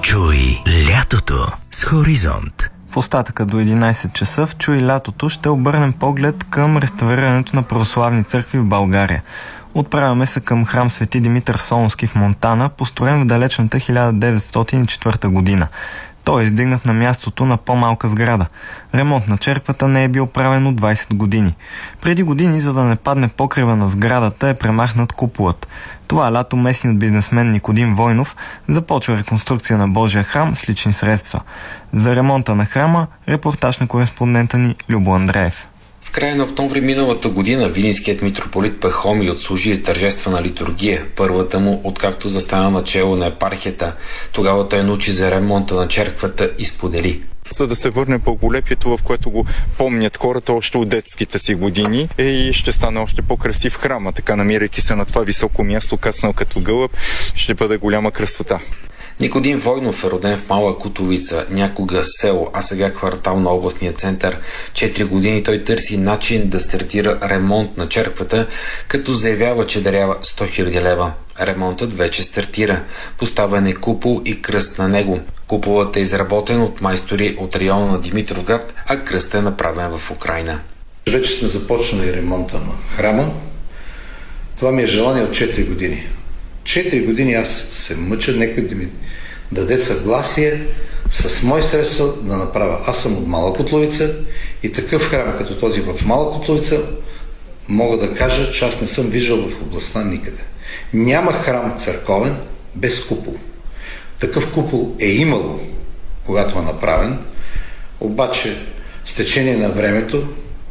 Чуй лятото с Хоризонт. В остатъка до 11 часа в Чуй лятото ще обърнем поглед към реставрирането на православни църкви в България. Отправяме се към храм Свети Димитър Солунски в Монтана, построен в далечната 1904 година. Той е издигнат на мястото на по-малка сграда. Ремонт на черквата не е бил правен от 20 години. Преди години, за да не падне покрива на сградата, е премахнат куполът. Това лято местният бизнесмен Никодим Войнов започва реконструкция на Божия храм с лични средства. За ремонта на храма репортаж на кореспондента ни Любо Андреев. В края на октомври миналата година видинският митрополит Пахомий отслужи тържествена литургия, първата му откакто застана начело на епархията. Тогава той научи за ремонта на черквата и сподели: за да се върне благолепието, в което го помнят хората още от детските си години, и ще стане още по-красив храма. Така, намирайки се на това високо място, кацнал като гълъб, ще бъде голяма красота. Никодим Войнов е роден в Мала Кутовица, някога село, а сега квартал на областния център. 4 години той търси начин да стартира ремонт на черквата, като заявява, че дарява 100 000 лева. Ремонтът вече стартира. Поставен е купол и кръст на него. Куполът е изработен от майстори от района на Димитровград, а кръстът е направен в Украйна. Вече сме започнали ремонта на храма. Това ми е желание от 4 години. 4 години аз се мъча някой да ми даде съгласие с мои средства да направя. Аз съм от Мала Котловица и такъв храм като този в Мала Котловица мога да кажа, че аз не съм виждал в областта никъде. Няма храм църковен без купол. Такъв купол е имало, когато е направен, обаче с течение на времето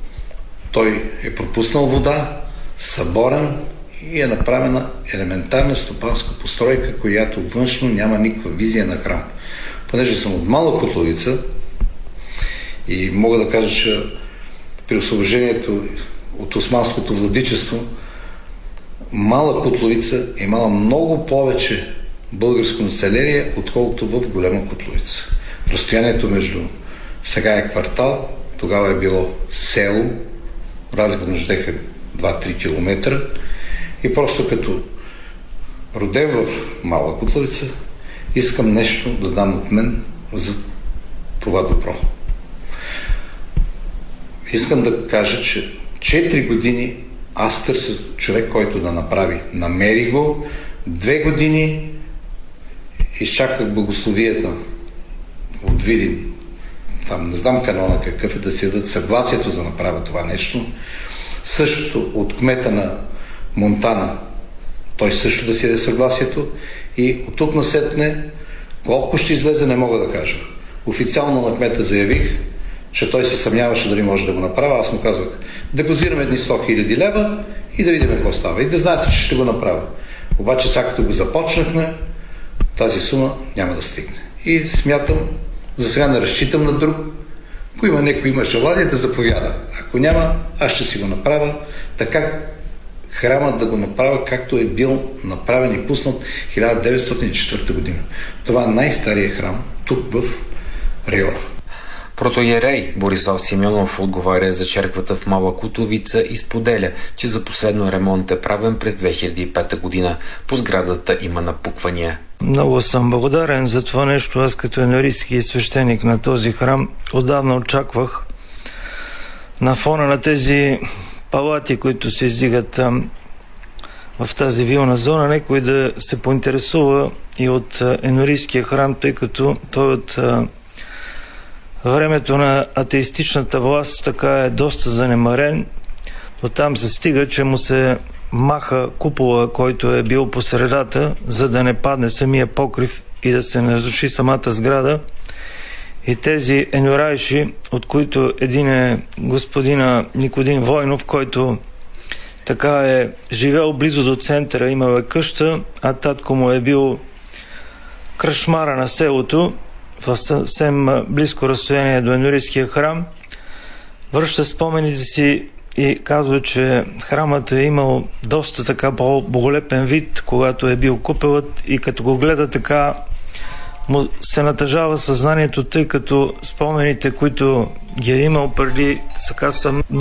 той е пропуснал вода, съборен и е направена елементарна стопанска постройка, която външно няма никаква визия на храм. Понеже съм от Мала Котловица и мога да кажа, че при освобождението от османското владичество Мала Котловица е имала много повече българско население, отколкото в Голяма Котловица. В разстоянието между сега е квартал, тогава е било село, разликата между тях е 2-3 километра. И просто като роден в Мала Котловица, искам нещо да дам от мен за това добро. Искам да кажа, че 4 години аз търся човек, който да направи. Намери го, 2 години изчаках благословията от Видин. Там не знам канона какъв е, да си дадат съгласието за да направя това нещо. Същото от кмета на Монтана, той също да си даде съгласието, и от тук насетне колко ще излезе не мога да кажа. Официално на кмета заявих, че той се съмняваше дали може да го направя. Аз му казах: депозираме едни 100 000 лева и да видим какво става. И да знаете, че ще го направя. Обаче сега като го започнахме, тази сума няма да стигне. И смятам, за сега не разчитам на друг. Ако има някой има желание, да заповяда. Ако няма, аз ще си го направя така, храмът да го направя както е бил направен и пуснат 1904 година. Това е най-стария храм тук в района. Протоиерей Борислав Симеонов отговаря за черквата в Мала Кутовица и споделя, че за последно ремонт е правен през 2005 година. По сградата има напуквания. Много съм благодарен за това нещо. Аз като енорийски свещеник на този храм отдавна очаквах на фона на тези палати, които се издигат в тази вилна зона, някой да се поинтересува и от енорийския храм, тъй като той от времето на атеистичната власт така е доста занемарен. До там се стига, че му се маха купола, който е бил по средата, за да не падне самия покрив и да се не разруши самата сграда. И тези енорайши, от които един е господина Никодим Войнов, който така е живел близо до центъра, имал е къща, а татко му е бил кръчмара на селото, в съвсем близко разстояние до енорийския храм, връща спомените си и казва, че храмът е имал доста така боголепен вид, когато е бил купелът, и като го гледа така му се натъжава съзнанието, тъй като спомените, които ги е имал преди, така са